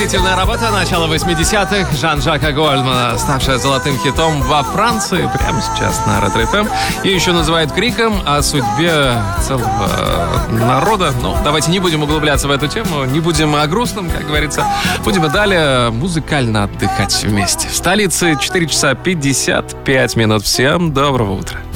Удивительная работа начала 80-х Жан-Жака Гольдмана, ставшая золотым хитом во Франции прямо сейчас на Ретро-ФМ. Ее еще называют криком о судьбе целого народа. Но давайте не будем углубляться в эту тему, не будем о грустном, как говорится. Будем и далее музыкально отдыхать вместе. В столице 4 часа 55 минут. Всем доброго утра.